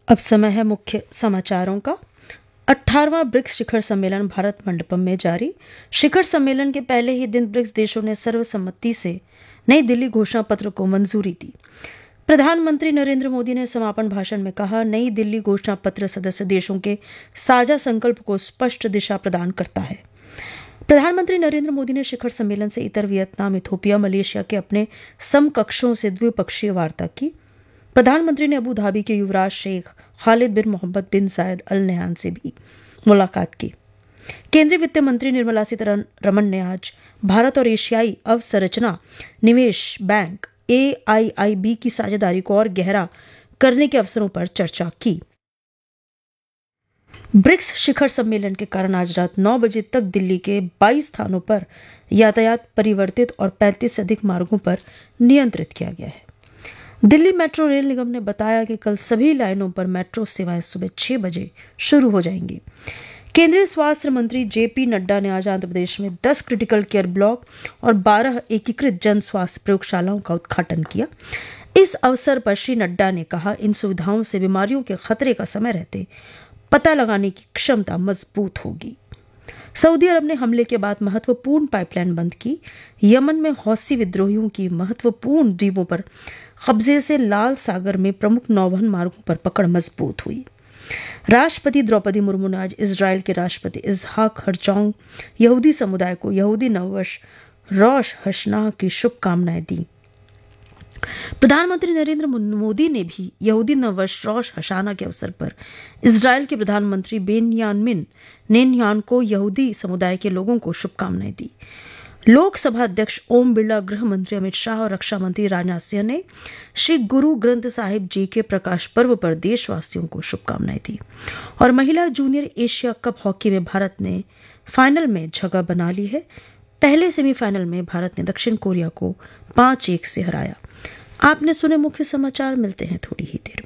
अब समय है मुख्य समाचारों का। 18वां ब्रिक्स शिखर सम्मेलन भारत मंडपम में जारी। शिखर सम्मेलन के पहले ही दिन ब्रिक्स देशों ने सर्वसम्मति से नई दिल्ली घोषणा पत्र को मंजूरी दी। प्रधानमंत्री नरेंद्र मोदी ने समापन भाषण में कहा, नई दिल्ली घोषणा पत्र सदस्य देशों के साझा संकल्प को स्पष्ट दिशा प्रदान करता है। प्रधानमंत्री नरेंद्र मोदी ने शिखर सम्मेलन से इतर वियतनाम, इथोपिया, मलेशिया के अपने समकक्षों से द्विपक्षीय वार्ता की। प्रधानमंत्री ने अबू धाबी के युवराज शेख खालिद बिन मोहम्मद बिन जायद अल नहयान से भी मुलाकात की। केंद्रीय वित्त मंत्री निर्मला सीतारमण ने आज भारत और एशियाई अवसंरचना निवेश बैंक AIIB की साझेदारी को और गहरा करने के अवसरों पर चर्चा की। ब्रिक्स शिखर सम्मेलन के कारण आज रात 9 बजे तक दिल्ली के 22 स्थानों पर यातायात परिवर्तित और 35 से अधिक मार्गों पर नियंत्रित किया गया है। दिल्ली मेट्रो रेल निगम ने बताया कि कल सभी लाइनों पर मेट्रो सेवाएं सुबह 6 बजे शुरू हो जाएंगी। केंद्रीय स्वास्थ्य मंत्री JP नड्डा ने आज आंध्र प्रदेश में 10 क्रिटिकल केयर ब्लॉक और 12 एकीकृत जन स्वास्थ्य प्रयोगशालाओं का उद्घाटन किया। इस अवसर पर श्री नड्डा ने कहा, इन सुविधाओं से बीमारियों के खतरे का समय रहते पता लगाने की क्षमता मजबूत होगी। सऊदी अरब ने हमले के बाद महत्वपूर्ण पाइपलाइन बंद की। यमन में हौसी विद्रोहियों की महत्वपूर्ण द्वीपों पर कब्जे से लाल सागर में प्रमुख नौवहन मार्गों पर पकड़ मजबूत हुई। राष्ट्रपति द्रौपदी मुर्मू ने आज इजराइल के राष्ट्रपति इसहाक हर्जोग यहूदी समुदाय को यहूदी नववर्ष रोश हशनाह की शुभकामनाएं दी। प्रधानमंत्री नरेंद्र मोदी ने भी यहूदी नववर्ष रोश हशाना के अवसर पर इजराइल के प्रधानमंत्री बेन्यामिन नेतन्याहू को यहूदी समुदाय के लोगों को शुभकामनाएं दी। लोकसभा अध्यक्ष ओम बिरला, गृह मंत्री अमित शाह और रक्षा मंत्री राजनाथ सिंह ने श्री गुरु ग्रंथ साहिब जी के प्रकाश पर्व पर देशवासियों को शुभकामनाएं दी। और महिला जूनियर एशिया कप हॉकी में भारत ने फाइनल में जगह बना ली है। पहले सेमीफाइनल में भारत ने दक्षिण कोरिया को 5-1 से हराया। आपने सुने मुख्य समाचार। मिलते हैं थोड़ी ही देर।